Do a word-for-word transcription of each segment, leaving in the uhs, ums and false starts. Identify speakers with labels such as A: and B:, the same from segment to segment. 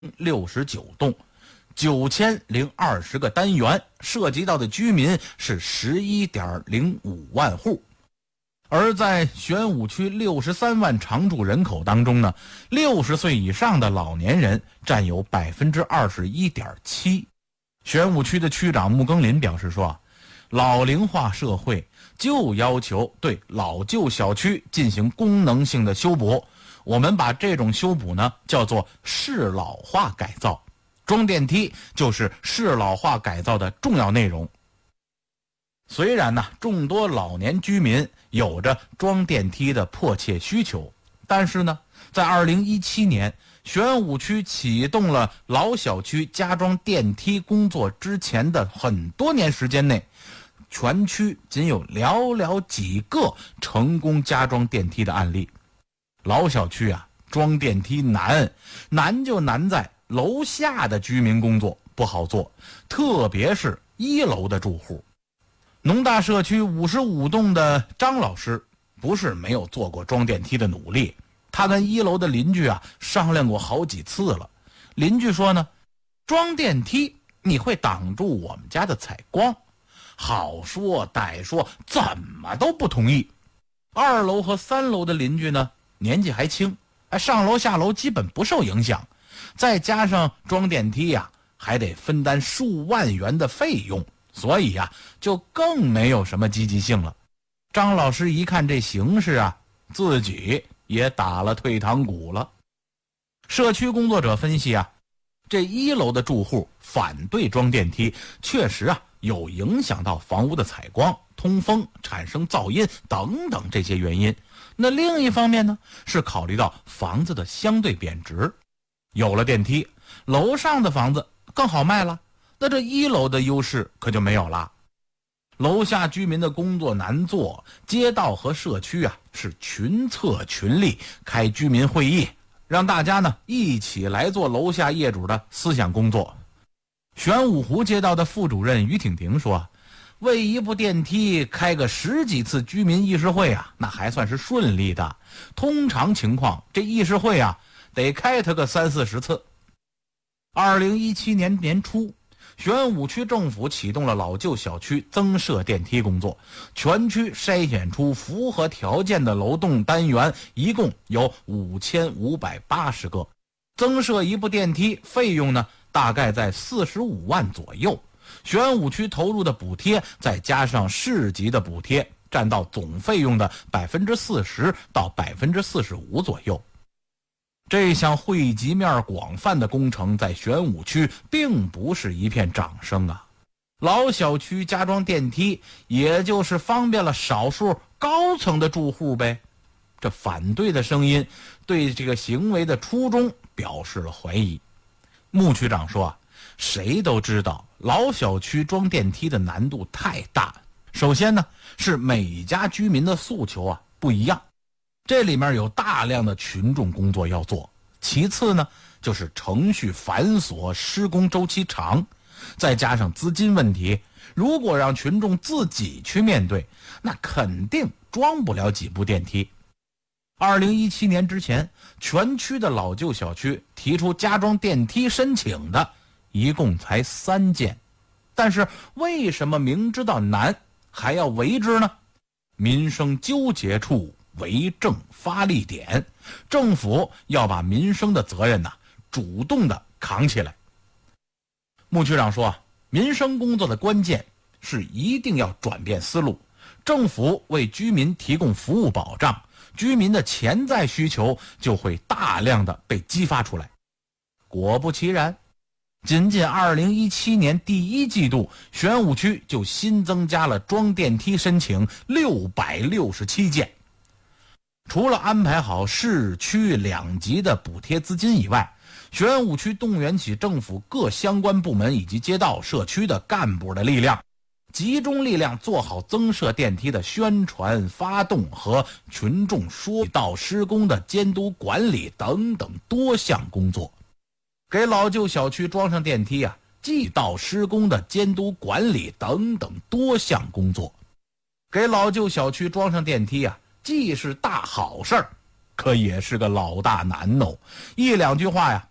A: 六十九栋，九千零二十个单元，涉及到的居民是十一点零五万户。而在玄武区六十三万常住人口当中呢，六十岁以上的老年人占有百分之二十一点七。玄武区的区长穆耕林表示说，老龄化社会就要求对老旧小区进行功能性的修补，我们把这种修补呢叫做适老化改造，装电梯就是适老化改造的重要内容。虽然呢，众多老年居民有着装电梯的迫切需求，但是呢，在二零一七年玄武区启动了老小区加装电梯工作之前的很多年时间内，全区仅有寥寥几个成功加装电梯的案例。老小区啊，装电梯难，难就难在楼下的居民工作不好做，特别是一楼的住户。农大社区五十五栋的张老师不是没有做过装电梯的努力，他跟一楼的邻居啊商量过好几次了。邻居说呢，装电梯你会挡住我们家的采光，好说歹说怎么都不同意。二楼和三楼的邻居呢年纪还轻，哎，上楼下楼基本不受影响，再加上装电梯呀、啊、还得分担数万元的费用，所以呀、啊、就更没有什么积极性了。张老师一看这形势啊，自己也打了退堂鼓了。社区工作者分析啊，这一楼的住户反对装电梯，确实啊有影响到房屋的采光、通风、产生噪音等等这些原因。那另一方面呢，是考虑到房子的相对贬值，有了电梯，楼上的房子更好卖了，那这一楼的优势可就没有了。楼下居民的工作难做，街道和社区啊是群策群力开居民会议，让大家呢一起来做楼下业主的思想工作。玄武湖街道的副主任于挺婷说，为一部电梯开个十几次居民议事会啊，那还算是顺利的。通常情况，这议事会啊，得开它个三四十次。二零一七年年初，玄武区政府启动了老旧小区增设电梯工作，全区筛选出符合条件的楼栋单元，一共有五千五百八十个。增设一部电梯费用呢，大概在四十五万左右。玄武区投入的补贴再加上市级的补贴，占到总费用的百分之四十到百分之四十五左右。这项惠及面广泛的工程在玄武区并不是一片掌声啊。老小区加装电梯，也就是方便了少数高层的住户呗。这反对的声音对这个行为的初衷表示了怀疑。穆区长说啊，谁都知道老小区装电梯的难度太大。首先呢，是每家居民的诉求啊不一样，这里面有大量的群众工作要做。其次呢，就是程序繁琐，施工周期长，再加上资金问题，如果让群众自己去面对，那肯定装不了几部电梯。二零一七年之前，全区的老旧小区提出加装电梯申请的一共才三件，但是为什么明知道难还要为之呢？民生纠结处为政发力点，政府要把民生的责任呢、啊、主动的扛起来。穆区长说，民生工作的关键是一定要转变思路，政府为居民提供服务保障，居民的潜在需求就会大量的被激发出来。果不其然，仅仅二零一七年第一季度，玄武区就新增加了装电梯申请六百六十七件。除了安排好市区两级的补贴资金以外，玄武区动员起政府各相关部门以及街道社区的干部的力量，集中力量做好增设电梯的宣传发动和群众说道施工的监督管理等等多项工作。给老旧小区装上电梯啊，既到施工的监督管理等等多项工作。给老旧小区装上电梯啊，既是大好事儿，可也是个老大难哦。一两句话呀，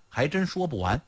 A: 还真说不完。